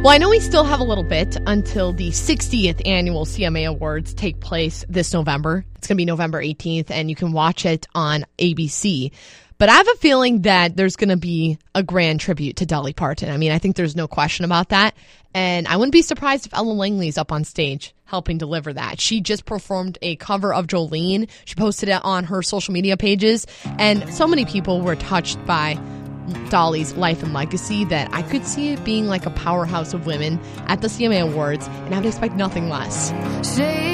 Well, I know we still have a little bit until the 60th annual CMA Awards take place this November. It's going to be November 18th, and you can watch it on ABC. But I have a feeling that there's going to be a grand tribute to Dolly Parton. I mean, I think there's no question about that. And I wouldn't be surprised if Ellen Langley's up on stage helping deliver that. She just performed a cover of Jolene. She posted it on her social media pages. And so many people were touched by Dolly's life and legacy that I could see it being like a powerhouse of women at the CMA Awards, and I would expect nothing less.